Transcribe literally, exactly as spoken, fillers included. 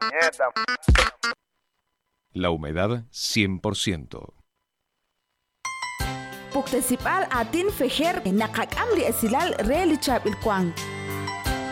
La humedad cien por ciento. Puktesipal atin fejer nakakam li asilal reli chap il kwang.